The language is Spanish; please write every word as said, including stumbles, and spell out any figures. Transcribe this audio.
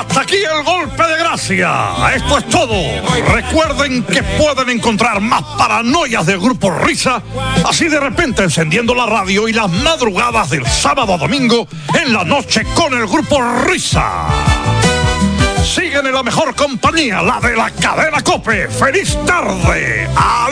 Hasta aquí el golpe de gracia. Esto es todo. Recuerden que pueden encontrar más paranoias del Grupo Risa, así de repente encendiendo la radio y las madrugadas del sábado a domingo en la noche con el Grupo Risa. Siguen en la mejor compañía, la de la cadena COPE. ¡Feliz tarde!